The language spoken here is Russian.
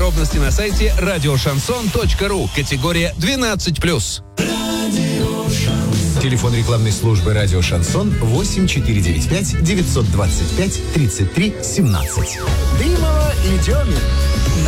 Подробности на сайте радиошансон.ру. Категория 12+. Телефон рекламной службы «Радио Шансон» 8495 925 33 17. Дымова и Демин.